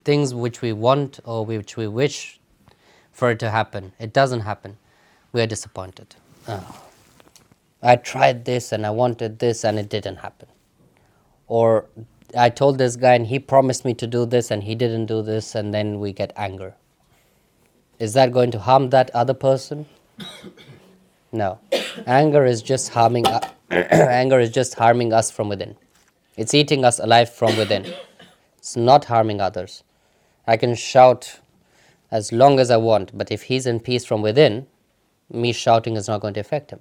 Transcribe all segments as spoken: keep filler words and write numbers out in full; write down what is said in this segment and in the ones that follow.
things which we want or which we wish for it to happen. It doesn't happen. We are disappointed. Oh, I tried this and I wanted this and it didn't happen. Or I told this guy and he promised me to do this and he didn't do this, and then we get anger. Is that going to harm that other person? No. Anger is just harming anger is just harming us from within. It's eating us alive from within. It's not harming others. I can shout as long as I want, but if he's in peace from within, me shouting is not going to affect him.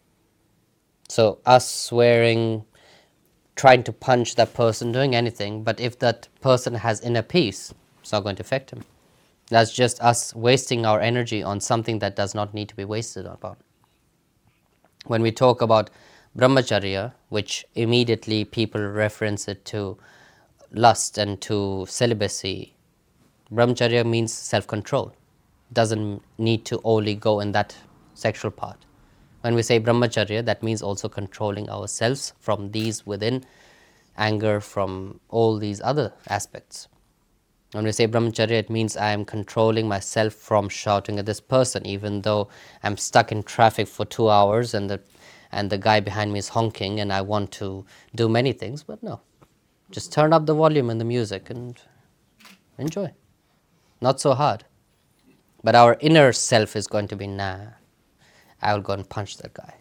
So us swearing, trying to punch that person, doing anything, but if that person has inner peace, it's not going to affect him. That's just us wasting our energy on something that does not need to be wasted upon. When we talk about brahmacharya, which immediately people reference it to lust and to celibacy, brahmacharya means self-control. Doesn't need to only go in that sexual part. When we say brahmacharya, that means also controlling ourselves from these within, anger, from all these other aspects. When we say brahmacharya, it means I am controlling myself from shouting at this person, even though I'm stuck in traffic for two hours and the and the guy behind me is honking and I want to do many things, but no. Just turn up the volume and the music and enjoy. Not so hard. But our inner self is going to be, nah, I will go and punch that guy.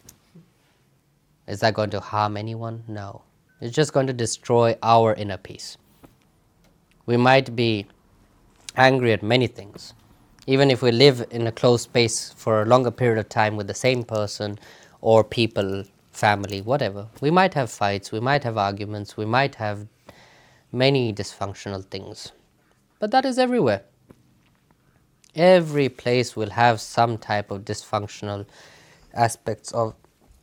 Is that going to harm anyone? No. It's just going to destroy our inner peace. We might be angry at many things. Even if we live in a closed space for a longer period of time with the same person or people, family, whatever, we might have fights, we might have arguments, we might have many dysfunctional things. But that is everywhere. Every place will have some type of dysfunctional aspects of,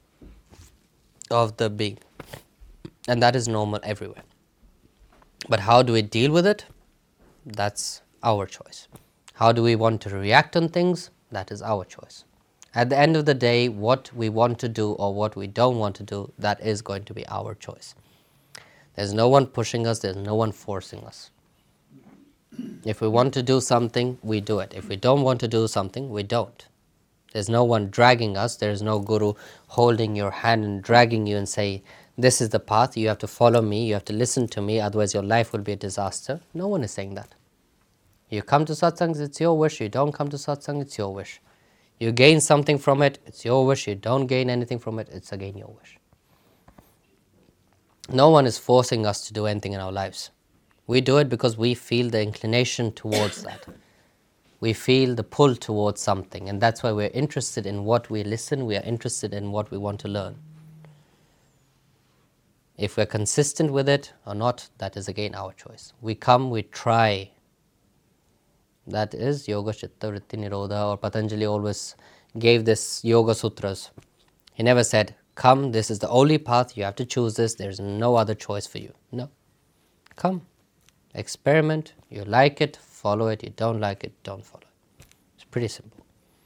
of the being. And that is normal everywhere. But how do we deal with it? That's our choice. How do we want to react on things? That is our choice. At the end of the day, what we want to do or what we don't want to do, that is going to be our choice. There's no one pushing us, there's no one forcing us. If we want to do something, we do it. If we don't want to do something, we don't. There's no one dragging us, there's no guru holding your hand and dragging you and say, this is the path, you have to follow me, you have to listen to me, otherwise your life will be a disaster. No one is saying that. You come to satsang, it's your wish. You don't come to satsang, it's your wish. You gain something from it, it's your wish. You don't gain anything from it, it's again your wish. No one is forcing us to do anything in our lives. We do it because we feel the inclination towards that. We feel the pull towards something, and that's why we're interested in what we listen, we are interested in what we want to learn. If we're consistent with it or not, that is again our choice. We come, we try. That is Yoga Chitta Vritti Nirodha, or Patanjali always gave this Yoga Sutras. He never said, come, this is the only path, you have to choose this, there's no other choice for you. No. Come, experiment, you like it, follow it, you don't like it, don't follow it. It's pretty simple.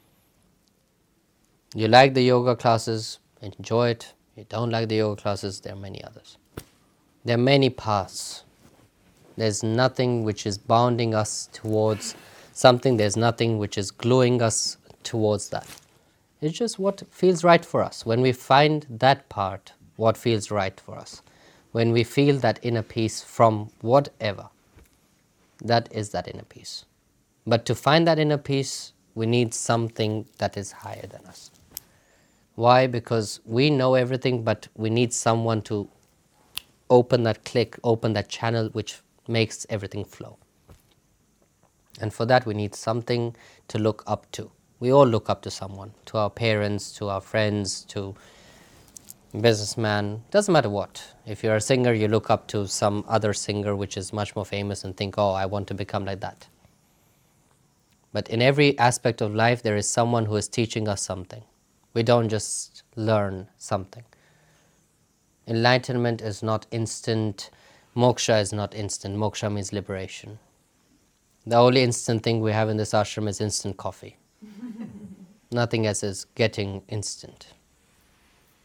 You like the yoga classes, enjoy it. You don't like the yoga classes, there are many others. There are many paths. There's nothing which is bounding us towards something. There's nothing which is gluing us towards that. It's just what feels right for us. When we find that part, what feels right for us, when we feel that inner peace from whatever, that is that inner peace. But to find that inner peace, we need something that is higher than us. Why? Because we know everything, but we need someone to open that click, open that channel which makes everything flow. And for that we need something to look up to. We all look up to someone, to our parents, to our friends, to businessman, doesn't matter what. If you're a singer, you look up to some other singer which is much more famous and think, oh, I want to become like that. But in every aspect of life, there is someone who is teaching us something. We don't just learn something. Enlightenment is not instant. Moksha is not instant. Moksha means liberation. The only instant thing we have in this ashram is instant coffee. Nothing else is getting instant.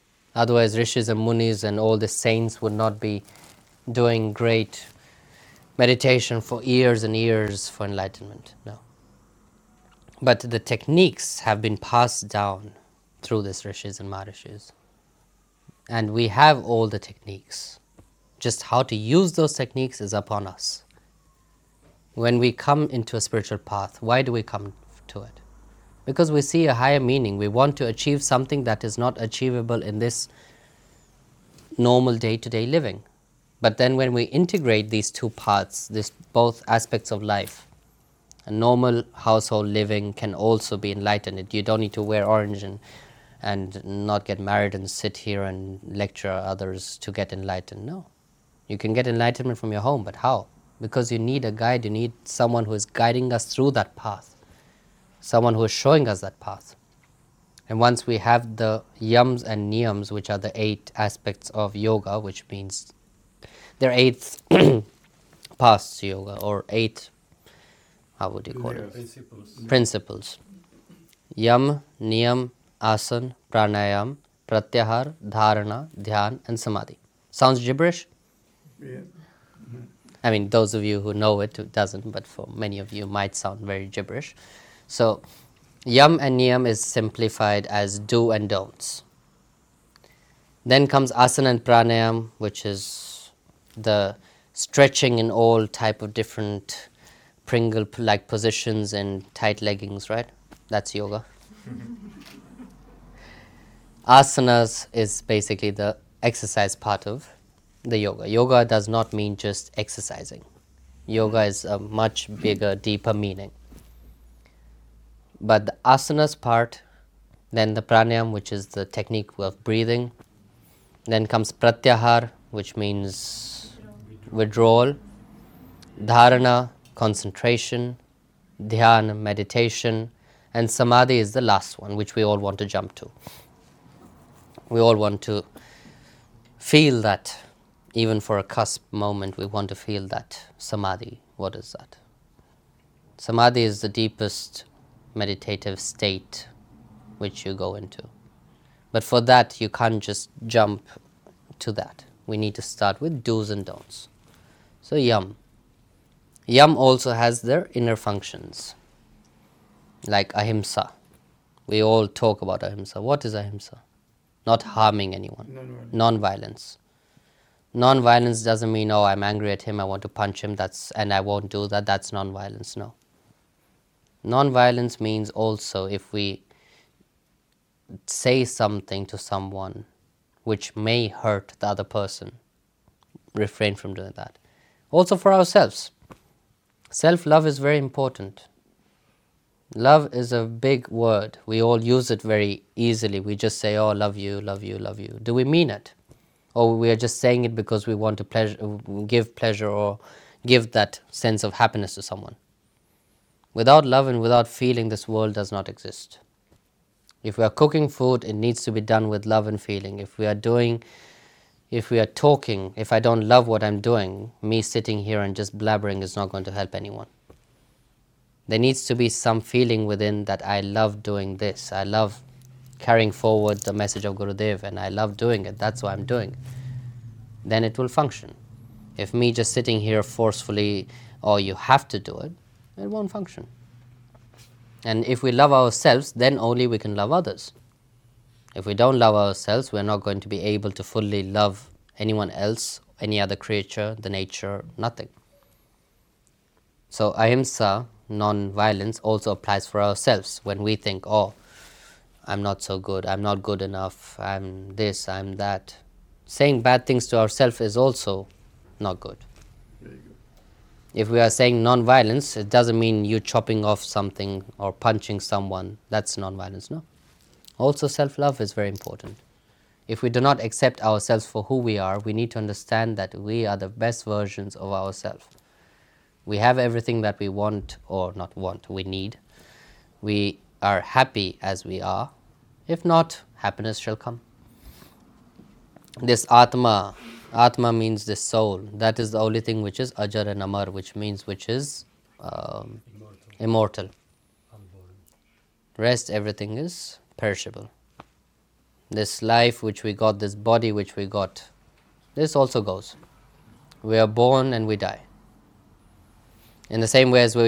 Otherwise, rishis and munis and all the saints would not be doing great meditation for years and years for enlightenment. No. But the techniques have been passed down through these rishis and maharishis. And we have all the techniques. Just how to use those techniques is upon us. When we come into a spiritual path, why do we come to it? Because we see a higher meaning. We want to achieve something that is not achievable in this normal day-to-day living. But then when we integrate these two paths, these both aspects of life, a normal household living can also be enlightened. You don't need to wear orange and, and not get married and sit here and lecture others to get enlightened. No. You can get enlightenment from your home, but how? Because you need a guide, you need someone who is guiding us through that path, someone who is showing us that path. And once we have the yams and niyams, which are the eight aspects of yoga, which means there are eight paths to yoga, or eight, how would you call it? Principles. Principles. Yam, niyam, asan, pranayam, pratyahar, dharana, dhyan, and samadhi. Sounds gibberish? Yeah. I mean, those of you who know it, it doesn't, but for many of you, it might sound very gibberish. So, yam and niyam is simplified as do and don'ts. Then comes asana and pranayam, which is the stretching in all type of different Pringle-like positions and tight leggings, right? That's yoga. Asanas is basically the exercise part of the yoga. Yoga does not mean just exercising. Yoga is a much bigger, deeper meaning. But the asanas part, then the pranayam, which is the technique of breathing, then comes pratyahar, which means withdrawal, dharana, concentration, dhyana, meditation, and samadhi is the last one, which we all want to jump to. We all want to feel that, even for a cusp moment, we want to feel that samadhi. What is that? Samadhi is the deepest meditative state which you go into. But for that, you can't just jump to that. We need to start with do's and don'ts. So yam. Yam also has their inner functions, like ahimsa. We all talk about ahimsa. What is ahimsa? Not harming anyone. Non-violence. Non-violence doesn't mean, oh, I'm angry at him, I want to punch him, that's and I won't do that. That's non-violence. No. Non-violence means also if we say something to someone which may hurt the other person, refrain from doing that. Also for ourselves. Self-love is very important. Love is a big word. We all use it very easily. We just say, oh, love you, love you, love you. Do we mean it? Or we are just saying it because we want to pleasure, give pleasure or give that sense of happiness to someone. Without love and without feeling, this world does not exist. If we are cooking food, it needs to be done with love and feeling. If we are doing If we are talking, if I don't love what I'm doing, me sitting here and just blabbering is not going to help anyone. There needs to be some feeling within that I love doing this. I love carrying forward the message of Gurudev and I love doing it. That's why I'm doing it. Then it will function. If me just sitting here forcefully, oh, you have to do it, it won't function. And if we love ourselves, then only we can love others. If we don't love ourselves, we're not going to be able to fully love anyone else, any other creature, the nature, nothing. So ahimsa, non-violence, also applies for ourselves. When we think, oh, I'm not so good, I'm not good enough, I'm this, I'm that. Saying bad things to ourselves is also not good. Very good. If we are saying non-violence, it doesn't mean you chopping off something or punching someone. That's non-violence, no? Also, self-love is very important. If we do not accept ourselves for who we are, we need to understand that we are the best versions of ourselves. We have everything that we want, or not want, we need. We are happy as we are. If not, happiness shall come. This Atma, Atma means this soul. That is the only thing which is Ajar and Amar, which means which is um, immortal. immortal. Rest, everything is perishable. This life which we got, this body which we got, this also goes. We are born and we die. In the same way as we